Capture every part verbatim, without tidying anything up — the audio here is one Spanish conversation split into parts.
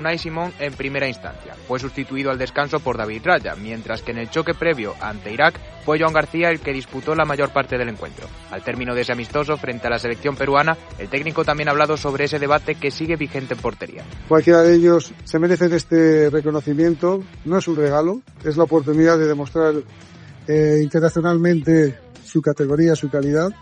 Unai Simón en primera instancia. Fue sustituido al descanso por David Raya, mientras que en el choque previo ante Irak fue Joan García el que disputó la mayor parte del encuentro. Al término de ese amistoso frente a la selección peruana, el técnico también ha hablado sobre ese debate que sigue vigente en portería. Cualquiera de ellos se merecen este reconocimiento, no es un regalo, es la oportunidad de demostrar eh, internacionalmente su categoría, su calidad,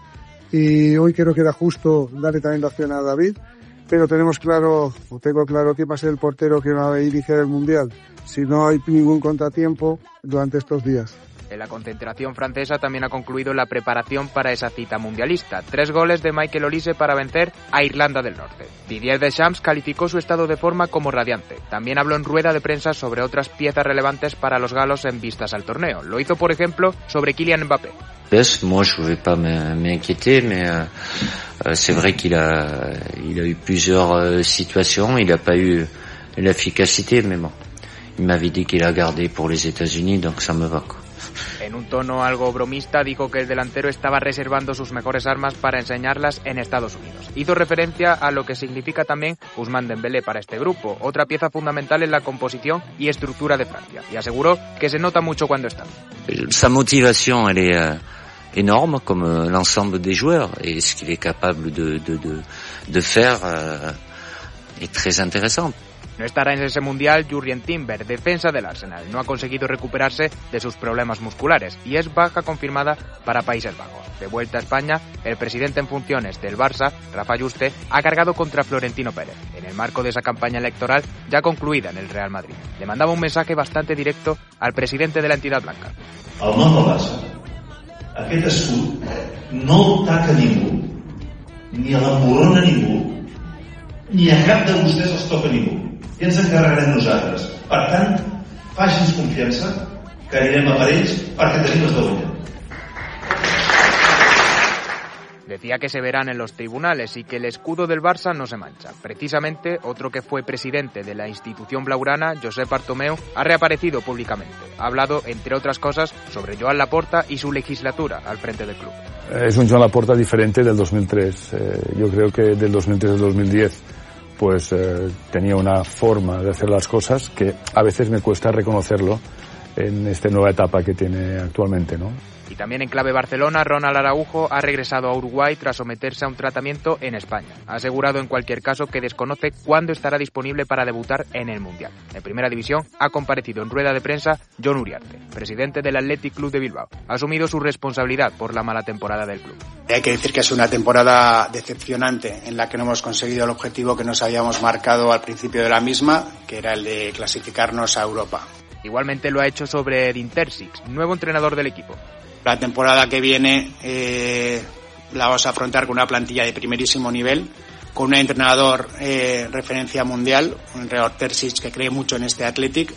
y hoy creo que era justo darle también la opción a David. Pero tenemos claro, o tengo claro que va a ser el portero que va a dirigir el Mundial, si no hay ningún contratiempo durante estos días. En la concentración francesa también ha concluido la preparación para esa cita mundialista. Tres goles de Michael Olise para vencer a Irlanda del Norte. Didier Deschamps calificó su estado de forma como radiante. También habló en rueda de prensa sobre otras piezas relevantes para los galos en vistas al torneo. Lo hizo, por ejemplo, sobre Kylian Mbappé. Moi, je ne vais pas m'inquiéter, mais euh, c'est vrai qu'il a, il a eu plusieurs euh, situations. Il n'a pas eu l'efficacité, mais bon, il m'avait dit qu'il a gardé pour les États-Unis, donc ça me va, quoi. En un tono algo bromista dijo que el delantero estaba reservando sus mejores armas para enseñarlas en Estados Unidos. Hizo referencia a lo que significa también Ousmane Dembélé para este grupo, otra pieza fundamental en la composición y estructura de Francia, y aseguró que se nota mucho cuando está. Sa motivation, elle est euh, énorme, comme euh, l'ensemble des joueurs, et ce qu'il est capable de, de, de, de faire euh, est très intéressant. No estará en ese mundial Jurrien Timber, defensa del Arsenal. No ha conseguido recuperarse de sus problemas musculares y es baja confirmada para Países Bajos. De vuelta a España, el presidente en funciones del Barça, Rafa Yuste, ha cargado contra Florentino Pérez, en el marco de esa campaña electoral ya concluida en el Real Madrid. Le mandaba un mensaje bastante directo al presidente de la entidad blanca. El nom del Barça, aquest escut, no taca ningú, ni a l'emborrona ningú, ni a cap de vostès els toca ningú. I ens encarregarem nosaltres. Per tant, faci'ns confiança que anirem a per ells perquè tenim les de guanyar. Decía que se verán en los tribunales y que el escudo del Barça no se mancha. Precisamente, otro que fue presidente de la institución blaugrana, Josep Bartomeu, ha reaparecido públicamente. Ha hablado, entre otras cosas, sobre Joan Laporta y su legislatura al frente del club. Es un Joan Laporta diferente del dos mil tres. Eh, yo creo que del dos mil tres al dos mil diez pues eh, tenía una forma de hacer las cosas que a veces me cuesta reconocerlo en esta nueva etapa que tiene actualmente, ¿no? Y también en clave Barcelona, Ronald Araujo ha regresado a Uruguay tras someterse a un tratamiento en España. Ha asegurado en cualquier caso que desconoce cuándo estará disponible para debutar en el Mundial. En Primera División ha comparecido en rueda de prensa Jon Uriarte, presidente del Athletic Club de Bilbao. Ha asumido su responsabilidad por la mala temporada del club. Hay que decir que es una temporada decepcionante en la que no hemos conseguido el objetivo que nos habíamos marcado al principio de la misma, que era el de clasificarnos a Europa. Igualmente lo ha hecho sobre Edin Terzic, nuevo entrenador del equipo. La temporada que viene eh, la vamos a afrontar con una plantilla de primerísimo nivel, con un entrenador eh, referencia mundial, un entrenador Terzic que cree mucho en este Athletic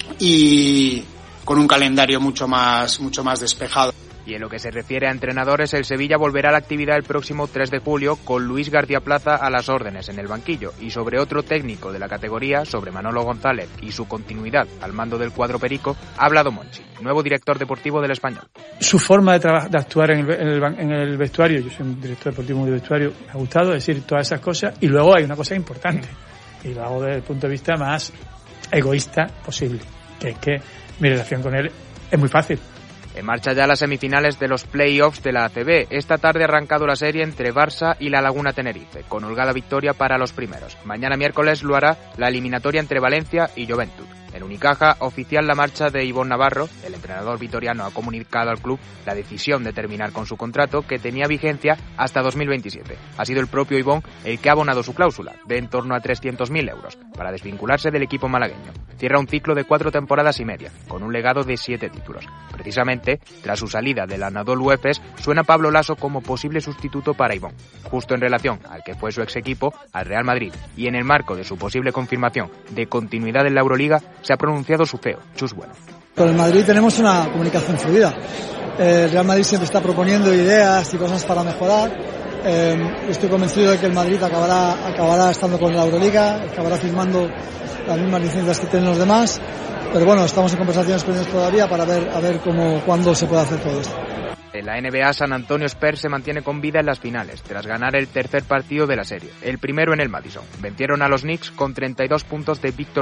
y con un calendario mucho más, mucho más despejado. Y en lo que se refiere a entrenadores, el Sevilla volverá a la actividad el próximo tres de julio con Luis García Plaza a las órdenes en el banquillo. Y sobre otro técnico de la categoría, sobre Manolo González y su continuidad al mando del cuadro perico, ha hablado Monchi, nuevo director deportivo del Español. Su forma de, traba- de actuar en el, en, el, en el vestuario, yo soy un director deportivo de vestuario, me ha gustado decir todas esas cosas. Y luego hay una cosa importante, y lo hago desde el punto de vista más egoísta posible, que es que mi relación con él es muy fácil. En marcha ya las semifinales de los play-offs de la A C B. Esta tarde ha arrancado la serie entre Barça y la Laguna Tenerife, con holgada victoria para los primeros. Mañana miércoles lo hará la eliminatoria entre Valencia y Juventud. En Unicaja, oficial la marcha de Ivonne Navarro. El entrenador vitoriano ha comunicado al club la decisión de terminar con su contrato, que tenía vigencia hasta dos mil veintisiete. Ha sido el propio Ivonne el que ha abonado su cláusula, de en torno a trescientos mil euros, para desvincularse del equipo malagueño. Cierra un ciclo de cuatro temporadas y media, con un legado de siete títulos. Precisamente, tras su salida del Anadolu Efes, suena Pablo Laso como posible sustituto para Ivonne. Justo en relación al que fue su ex equipo, al Real Madrid, y en el marco de su posible confirmación de continuidad en la Euroliga, se ha pronunciado su C E O, Chus Bueno. Con el Madrid tenemos una comunicación fluida. El Real Madrid siempre está proponiendo ideas y cosas para mejorar. Eh, estoy convencido de que el Madrid acabará, acabará estando con la Euroliga, acabará firmando las mismas licencias que tienen los demás. Pero bueno, estamos en conversaciones con ellos todavía para ver, a ver cómo, cuándo se puede hacer todo esto. En la N B A, San Antonio Spurs se mantiene con vida en las finales, tras ganar el tercer partido de la serie, el primero en el Madison. Vencieron a los Knicks con treinta y dos puntos de Victor